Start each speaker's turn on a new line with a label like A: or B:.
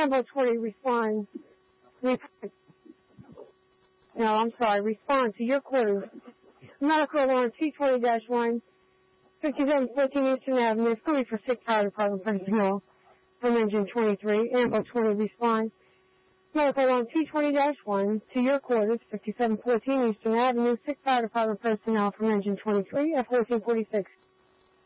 A: Ambo 20 respond to your quarters. Medical alarm T20-1, 5714 Eastern Avenue, coming for 6 Fire Department personnel from engine 23. Ambo 20 responds. Medical alarm T20-1 to your quarters, 5714 Eastern Avenue, 6 Fire Department personnel from engine 23 at 1446.